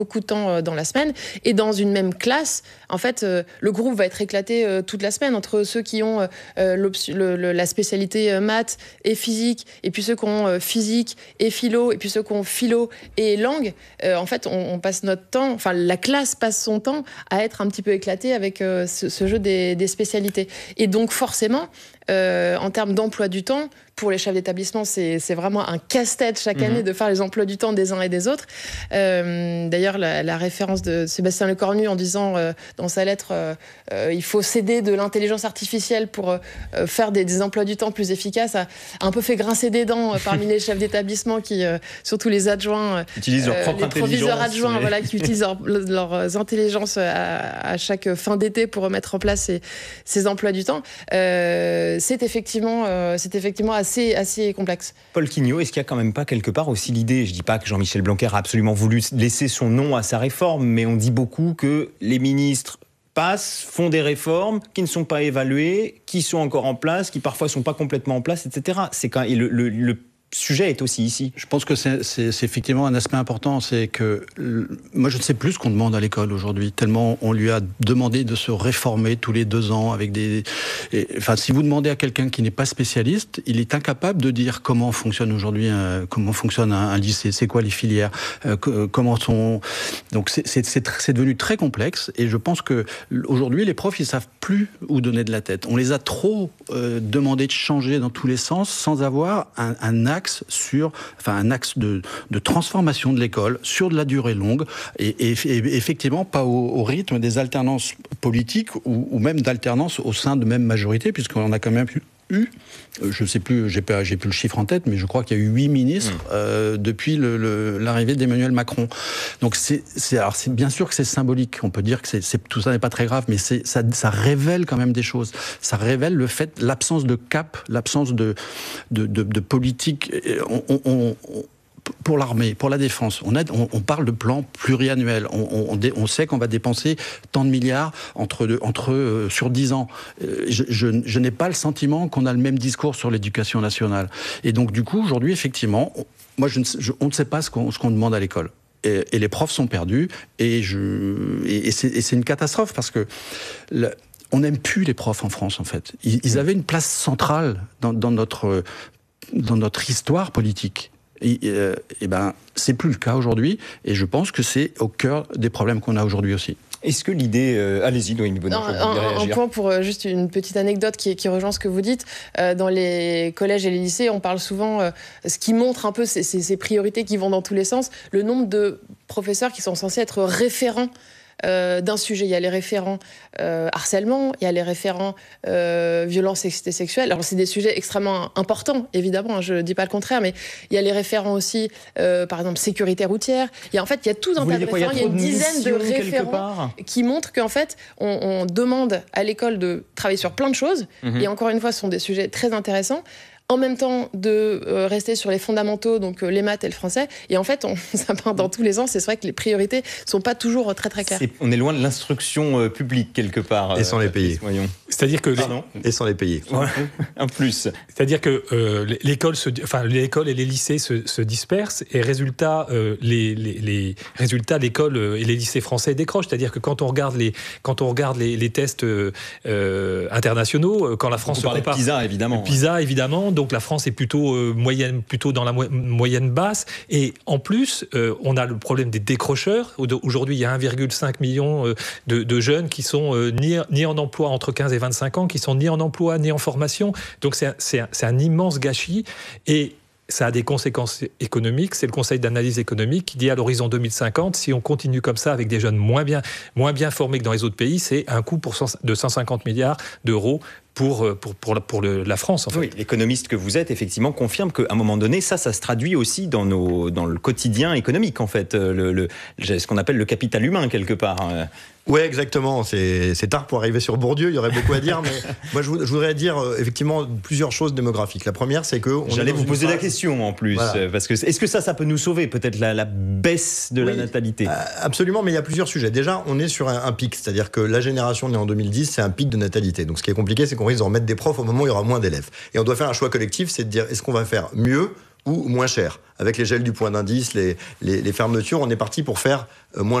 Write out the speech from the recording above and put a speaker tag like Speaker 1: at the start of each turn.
Speaker 1: beaucoup de temps dans la semaine. Et dans une même classe, en fait, le groupe va être éclaté toute la semaine entre ceux qui ont la spécialité maths et physique, et puis ceux qui ont physique et philo, et puis ceux qui ont philo et langue. En fait, on passe notre temps, enfin la classe passe son temps à être un petit peu éclatée avec ce jeu des spécialités. Et donc forcément, en termes d'emploi du temps, pour les chefs d'établissement, c'est vraiment un casse-tête chaque année de faire les emplois du temps des uns et des autres. D'ailleurs, la référence de Sébastien Lecornu en disant dans sa lettre il faut céder de l'intelligence artificielle pour faire des emplois du temps plus efficaces a un peu fait grincer des dents parmi les chefs d'établissement qui, surtout les adjoints,
Speaker 2: utilisent leur propre
Speaker 1: les proviseurs adjoints, voilà, qui utilisent leurs intelligences à chaque fin d'été pour mettre en place ces emplois du temps. C'est effectivement assez complexe.
Speaker 2: Paul Quignot, est-ce qu'il n'y a quand même pas quelque part aussi l'idée, je ne dis pas que Jean-Michel Blanquer a absolument voulu laisser son nom à sa réforme, mais on dit beaucoup que les ministres passent, font des réformes qui ne sont pas évaluées, qui sont encore en place, qui parfois ne sont pas complètement en place, etc. C'est quand et le sujet est aussi ici.
Speaker 3: Je pense que c'est effectivement un aspect important, c'est que moi je ne sais plus ce qu'on demande à l'école aujourd'hui, tellement on lui a demandé de se réformer tous les 2 ans avec enfin, si vous demandez à quelqu'un qui n'est pas spécialiste, il est incapable de dire comment fonctionne aujourd'hui, comment fonctionne un lycée, c'est quoi les filières, comment sont. Donc c'est devenu très complexe et je pense que aujourd'hui les profs ils savent plus où donner de la tête. On les a trop demandé de changer dans tous les sens sans avoir un axe de transformation de l'école sur de la durée longue et effectivement pas au rythme des alternances politiques ou même d'alternance au sein de même majorité, puisqu'on a quand même eu, je ne sais plus, j'ai plus le chiffre en tête, mais je crois qu'il y a eu 8 ministres depuis l'arrivée d'Emmanuel Macron. Donc c'est bien sûr que c'est symbolique. On peut dire que tout ça n'est pas très grave, mais ça révèle quand même des choses. Ça révèle l'absence de cap, l'absence de politique. Pour l'armée, pour la défense, on parle de plan pluriannuel. On sait qu'on va dépenser tant de milliards sur 10 ans. Je n'ai pas le sentiment qu'on a le même discours sur l'éducation nationale. Et donc, du coup, aujourd'hui, effectivement, on ne sait pas ce qu'on demande à l'école. Et les profs sont perdus. Et c'est une catastrophe parce que on n'aime plus les profs en France, en fait. Ils avaient une place centrale dans notre histoire politique. Et ben, c'est plus le cas aujourd'hui, et je pense que c'est au cœur des problèmes qu'on a aujourd'hui aussi.
Speaker 2: Est-ce que l'idée... Allez-y, Noémie Bonnet,
Speaker 1: un point pour juste une petite anecdote qui rejoint ce que vous dites. Dans les collèges et les lycées, on parle souvent, ce qui montre un peu ces priorités qui vont dans tous les sens, le nombre de professeurs qui sont censés être référents d'un sujet. Il y a les référents harcèlement, il y a les référents violence sexuelle. Alors c'est des sujets extrêmement importants, évidemment, je ne dis pas le contraire, mais il y a les référents aussi, par exemple, sécurité routière. Il y a tout un tas de référents, il y a une dizaine de référents qui montrent qu'en fait, on demande à l'école de travailler sur plein de choses, et encore une fois, ce sont des sujets très intéressants, en même temps de rester sur les fondamentaux, donc les maths et le français. Et en fait, ça part dans tous les sens. C'est vrai que les priorités ne sont pas toujours très très claires.
Speaker 2: On est loin de l'instruction publique quelque part.
Speaker 4: Et sans les payer.
Speaker 5: C'est-à-dire que
Speaker 4: et sans les payer.
Speaker 2: Ouais, un plus.
Speaker 5: C'est-à-dire que l'école et les lycées se dispersent et résultat, les résultats d'école et les lycées français décrochent. C'est-à-dire que quand on regarde les tests internationaux, quand la France
Speaker 2: se prépare, PISA
Speaker 5: évidemment. Donc la France est plutôt dans la moyenne basse. Et en plus, on a le problème des décrocheurs. Aujourd'hui, il y a 1,5 million de jeunes qui sont ni en emploi entre 15 et 25 ans, qui sont ni en emploi ni en formation. Donc c'est un immense gâchis. Et ça a des conséquences économiques. C'est le Conseil d'analyse économique qui dit à l'horizon 2050, si on continue comme ça avec des jeunes moins bien formés que dans les autres pays, c'est un coût de 150 milliards d'euros pour la France. En fait.
Speaker 2: Oui, l'économiste que vous êtes, effectivement, confirme qu'à un moment donné, ça se traduit aussi dans le quotidien économique, en fait, ce qu'on appelle le capital humain, quelque part.
Speaker 4: Oui, exactement. C'est tard pour arriver sur Bourdieu, il y aurait beaucoup à dire, mais moi je voudrais dire effectivement plusieurs choses démographiques. La première, c'est que...
Speaker 2: J'allais vous poser la question en plus, voilà. Parce que est-ce que ça peut nous sauver, peut-être la baisse de la natalité?
Speaker 4: Absolument, mais il y a plusieurs sujets. Déjà, on est sur un pic, c'est-à-dire que la génération née en 2010, c'est un pic de natalité. Donc ce qui est compliqué, c'est qu'on risque de remettre des profs au moment où il y aura moins d'élèves. Et on doit faire un choix collectif, c'est de dire, est-ce qu'on va faire mieux ou moins cher. Avec les gels du point d'indice, les fermetures, on est parti pour faire moins